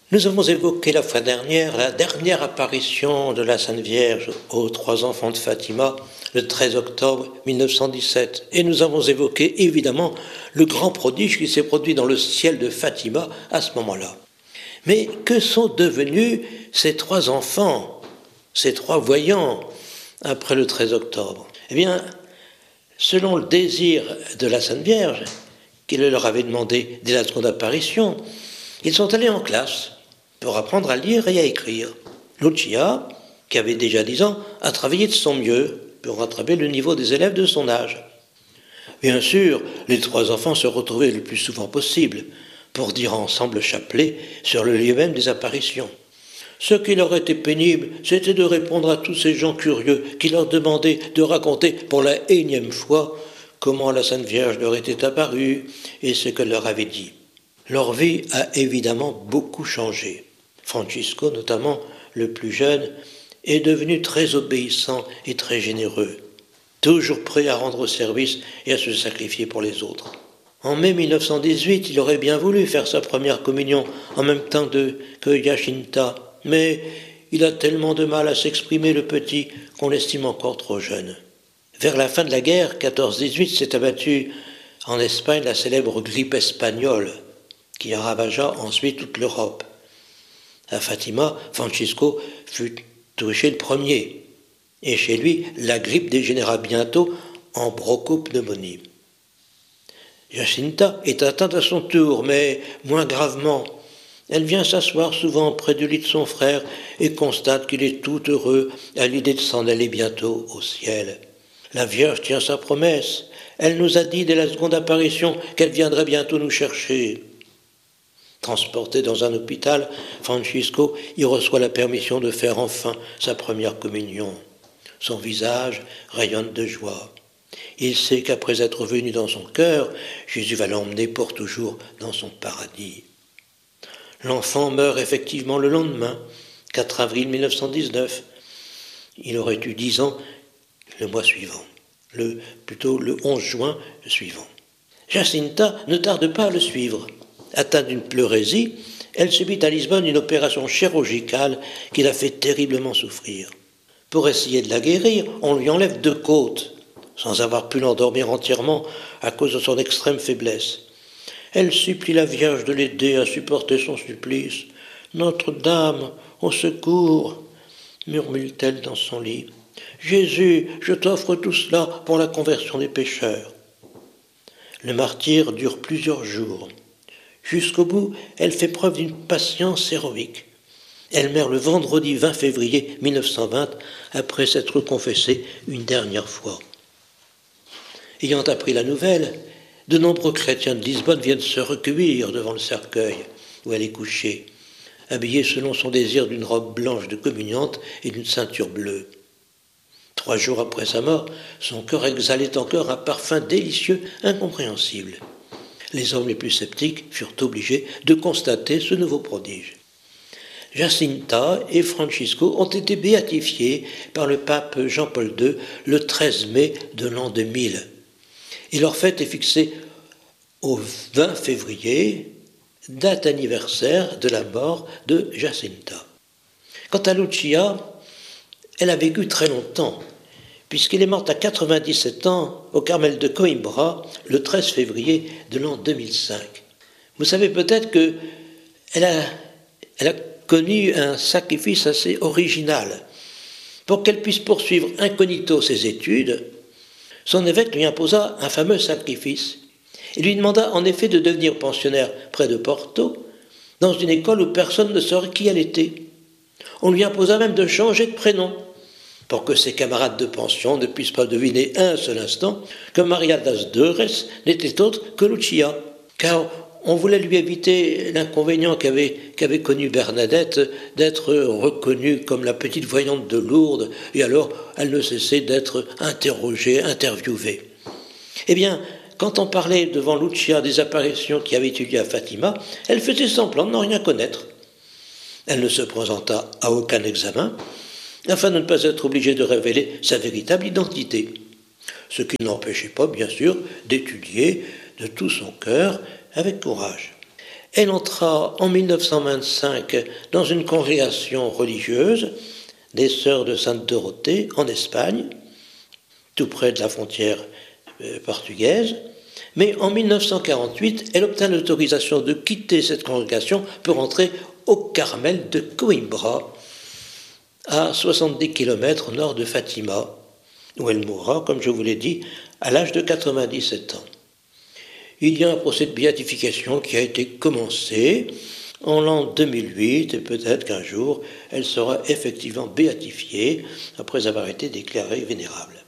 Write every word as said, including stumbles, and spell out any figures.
Nous avons évoqué la fois dernière la dernière apparition de la Sainte Vierge aux trois enfants de Fatima, le treize octobre mille neuf cent dix-sept. Et nous avons évoqué évidemment le grand prodige qui s'est produit dans le ciel de Fatima à ce moment-là. Mais que sont devenus ces trois enfants, ces trois voyants, après le treize octobre ? Eh bien, selon le désir de la Sainte Vierge, qu'il leur avait demandé dès la seconde apparition, ils sont allés en classe pour apprendre à lire et à écrire. Lucia, qui avait déjà dix ans, a travaillé de son mieux pour rattraper le niveau des élèves de son âge. Bien sûr, les trois enfants se retrouvaient le plus souvent possible pour dire ensemble le chapelet sur le lieu même des apparitions. Ce qui leur était pénible, c'était de répondre à tous ces gens curieux qui leur demandaient de raconter pour la énième fois comment la Sainte Vierge leur était apparue et ce qu'elle leur avait dit. Leur vie a évidemment beaucoup changé. Francisco, notamment le plus jeune, est devenu très obéissant et très généreux, toujours prêt à rendre service et à se sacrifier pour les autres. En mai mille neuf cent dix-huit, il aurait bien voulu faire sa première communion en même temps de, que Jacinta, mais il a tellement de mal à s'exprimer, le petit, qu'on l'estime encore trop jeune. Vers la fin de la guerre, quatorze dix-huit, s'est abattue en Espagne la célèbre grippe espagnole, qui ravagea ensuite toute l'Europe. À Fatima, Francisco fut touché le premier, et chez lui, la grippe dégénéra bientôt en bronchopneumonie. Jacinta est atteinte à son tour, mais moins gravement. Elle vient s'asseoir souvent près du lit de son frère et constate qu'il est tout heureux à l'idée de s'en aller bientôt au ciel. La Vierge tient sa promesse. Elle nous a dit dès la seconde apparition qu'elle viendrait bientôt nous chercher. Transporté dans un hôpital, Francisco y reçoit la permission de faire enfin sa première communion. Son visage rayonne de joie. Il sait qu'après être venu dans son cœur, Jésus va l'emmener pour toujours dans son paradis. L'enfant meurt effectivement le lendemain, quatre avril mille neuf cent dix-neuf. Il aurait eu dix ans le mois suivant, le, plutôt le onze juin suivant. Jacinta ne tarde pas à le suivre. Atteinte d'une pleurésie, elle subit à Lisbonne une opération chirurgicale qui la fait terriblement souffrir. Pour essayer de la guérir, on lui enlève deux côtes, sans avoir pu l'endormir entièrement à cause de son extrême faiblesse. Elle supplie la Vierge de l'aider à supporter son supplice. « Notre-Dame, au secours !» murmure-t-elle dans son lit. « Jésus, je t'offre tout cela pour la conversion des pécheurs. » Le martyre dure plusieurs jours. Jusqu'au bout, elle fait preuve d'une patience héroïque. Elle meurt le vendredi vingt février mille neuf cent vingt, après s'être confessée une dernière fois. Ayant appris la nouvelle, de nombreux chrétiens de Lisbonne viennent se recueillir devant le cercueil où elle est couchée, habillée selon son désir d'une robe blanche de communiante et d'une ceinture bleue. Trois jours après sa mort, son cœur exhalait encore un parfum délicieux, incompréhensible. Les hommes les plus sceptiques furent obligés de constater ce nouveau prodige. Jacinta et Francisco ont été béatifiés par le pape Jean-Paul deux le treize mai de l'an deux mille. Et leur fête est fixée au vingt février, date anniversaire de la mort de Jacinta. Quant à Lucia, elle a vécu très longtemps, puisqu'elle est morte à quatre-vingt-dix-sept ans au Carmel de Coimbra le treize février de l'an deux mille cinq. Vous savez peut-être qu'elle a, elle a connu un sacrifice assez original. Pour qu'elle puisse poursuivre incognito ses études, son évêque lui imposa un fameux sacrifice. Il lui demanda en effet de devenir pensionnaire près de Porto, dans une école où personne ne saurait qui elle était. On lui imposa même de changer de prénom, pour que ses camarades de pension ne puissent pas deviner un seul instant que Maria das Dores n'était autre que Lucia, car on voulait lui éviter l'inconvénient qu'avait, qu'avait connu Bernadette d'être reconnue comme la petite voyante de Lourdes, et alors elle ne cessait d'être interrogée, interviewée. Eh bien, quand on parlait devant Lucia des apparitions qui avaient eu lieu à Fatima, elle faisait semblant de n'en rien connaître. Elle ne se présenta à aucun examen, afin de ne pas être obligée de révéler sa véritable identité, ce qui ne l'empêchait pas, bien sûr, d'étudier de tout son cœur avec courage. Elle entra en mille neuf cent vingt-cinq dans une congrégation religieuse des Sœurs de Sainte-Dorothée en Espagne, tout près de la frontière portugaise. Mais en mille neuf cent quarante-huit, elle obtint l'autorisation de quitter cette congrégation pour entrer au Carmel de Coimbra, à soixante-dix kilomètres au nord de Fatima, où elle mourra, comme je vous l'ai dit, à l'âge de quatre-vingt-dix-sept ans. Il y a un procès de béatification qui a été commencé en l'an deux mille huit, et peut-être qu'un jour, elle sera effectivement béatifiée après avoir été déclarée vénérable.